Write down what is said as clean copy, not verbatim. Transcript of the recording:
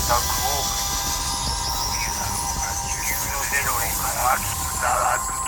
を冬だろうが地球のゼロへの秋だらく